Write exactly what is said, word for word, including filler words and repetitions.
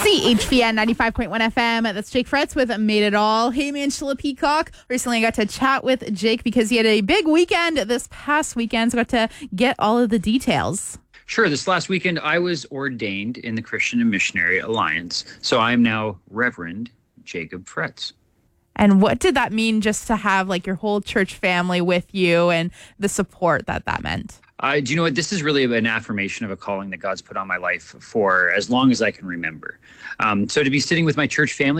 C H V N ninety-five point one F M. That's Jake Fretz with Made It All. Hey, Angela Peacock. Recently I got to chat with Jake because he had a big weekend this past weekend, so I got to get all of the details. Sure. This last weekend, I was ordained in the Christian and Missionary Alliance, so I am now Reverend Jacob Fretz. And what did that mean just to have like your whole church family with you and the support that that meant? Uh, do you know what? This is really an affirmation of a calling that God's put on my life for as long as I can remember. Um, so to be sitting with my church family